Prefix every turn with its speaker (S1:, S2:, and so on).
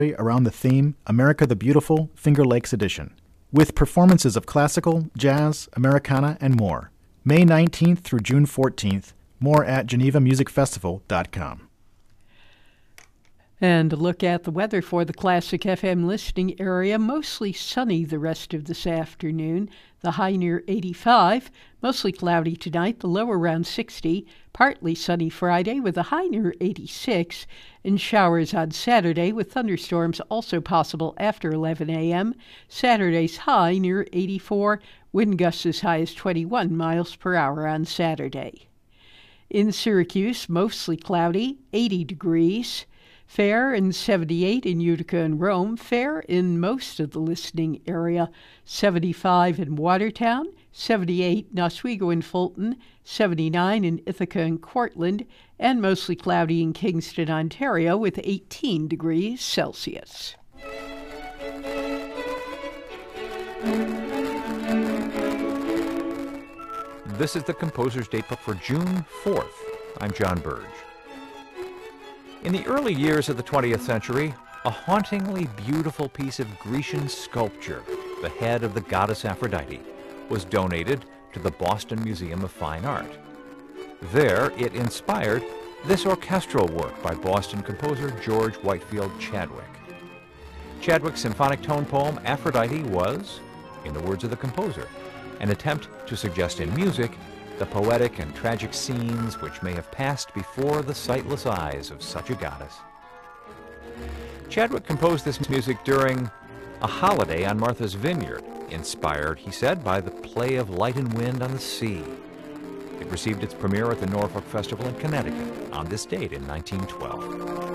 S1: around the theme America the Beautiful Finger Lakes Edition, with performances of classical, jazz, Americana, and more. May 19th through June 14th. More at genevamusicfestival.com.
S2: And a look at the weather for the Classic FM listening area. Mostly sunny the rest of this afternoon. The high near 85. Mostly cloudy tonight, the low around 60. Partly sunny Friday with a high near 86. And showers on Saturday with thunderstorms also possible after 11 a.m. Saturday's high near 84. Wind gusts as high as 21 miles per hour on Saturday. In Syracuse, mostly cloudy, 80 degrees. Fair and 78 in Utica and Rome. Fair in most of the listening area. 75 in Watertown. 78 in Oswego and Fulton. 79 in Ithaca and Cortland. And mostly cloudy in Kingston, Ontario with 18 degrees Celsius.
S3: This is the Composer's Datebook for June 4th. I'm John Burge. In the early years of the 20th century, a hauntingly beautiful piece of Grecian sculpture, the head of the goddess Aphrodite, was donated to the Boston Museum of Fine Art. There, it inspired this orchestral work by Boston composer George Whitefield Chadwick. Chadwick's symphonic tone poem Aphrodite was, in the words of the composer, an attempt to suggest in music the poetic and tragic scenes which may have passed before the sightless eyes of such a goddess. Chadwick composed this music during a holiday on Martha's Vineyard, inspired, he said, by the play of light and wind on the sea. It received its premiere at the Norfolk Festival in Connecticut on this date in 1912.